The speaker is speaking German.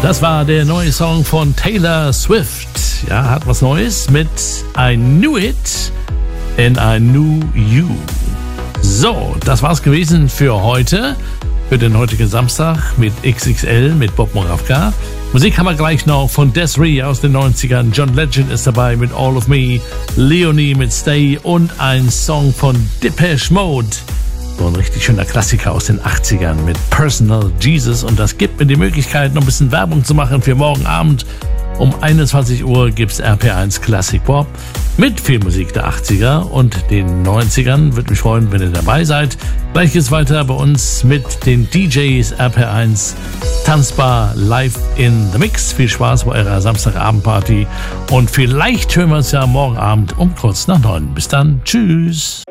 Das war der neue Song von Taylor Swift. Ja, hat was Neues mit I Knew It and I Knew You. So, das war's gewesen für heute. Für den heutigen Samstag mit XXL, mit Bob Moravka. Musik haben wir gleich noch von Des'ree aus den 90ern. John Legend ist dabei mit All of Me. Leonie mit Stay und ein Song von Depeche Mode. So ein richtig schöner Klassiker aus den 80ern mit Personal Jesus. Und das gibt mir die Möglichkeit, noch ein bisschen Werbung zu machen für morgen Abend. Um 21 Uhr gibt's RP1 Classic Pop mit viel Musik der 80er und den 90ern. Würde mich freuen, wenn ihr dabei seid. Gleich geht's weiter bei uns mit den DJs RP1 Tanzbar live in the Mix. Viel Spaß bei eurer Samstagabendparty und vielleicht hören wir uns ja morgen Abend um kurz nach 9. Bis dann. Tschüss.